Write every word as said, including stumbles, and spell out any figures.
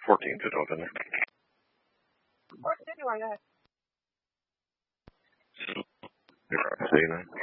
fourteen fit out in there. fourteen, why not? You're saying that?